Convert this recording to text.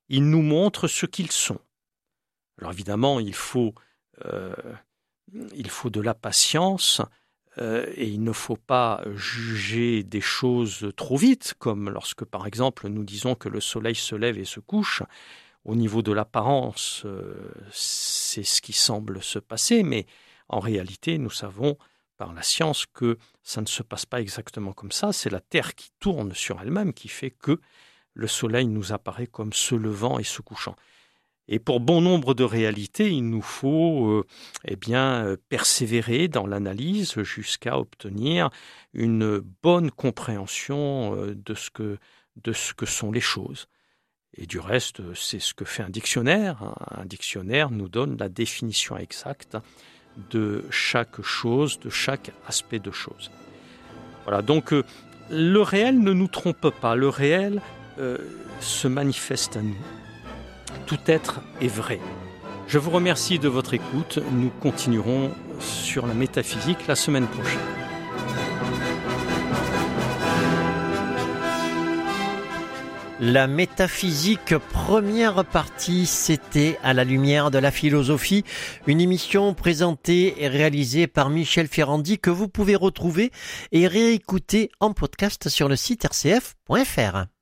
Ils nous montrent ce qu'ils sont. Alors évidemment, il faut de la patience et il ne faut pas juger des choses trop vite, comme lorsque, par exemple, nous disons que le soleil se lève et se couche. Au niveau de l'apparence, c'est ce qui semble se passer, mais en réalité, nous savons par la science que ça ne se passe pas exactement comme ça. C'est la Terre qui tourne sur elle-même qui fait que le soleil nous apparaît comme se levant et se couchant. Et pour bon nombre de réalités, il nous faut persévérer dans l'analyse jusqu'à obtenir une bonne compréhension de ce que sont les choses. Et du reste, c'est ce que fait un dictionnaire. Un dictionnaire nous donne la définition exacte de chaque chose, de chaque aspect de chose. Voilà, donc le réel ne nous trompe pas. Le réel se manifeste à nous. Tout être est vrai. Je vous remercie de votre écoute. Nous continuerons sur la métaphysique la semaine prochaine. La métaphysique, première partie, c'était À la lumière de la philosophie, une émission présentée et réalisée par Michel Ferrandi que vous pouvez retrouver et réécouter en podcast sur le site rcf.fr.